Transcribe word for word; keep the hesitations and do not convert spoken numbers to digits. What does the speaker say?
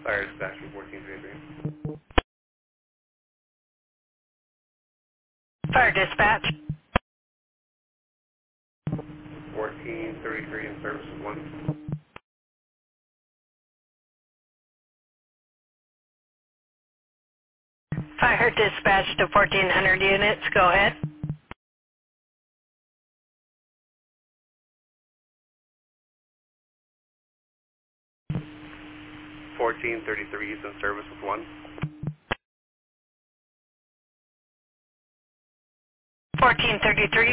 Fire dispatch from fourteen thirty-three. Fire dispatch. fourteen thirty-three in service with one. Fire dispatch to fourteen hundred units. Go ahead. fourteen thirty-three is in service with one. fourteen thirty-three.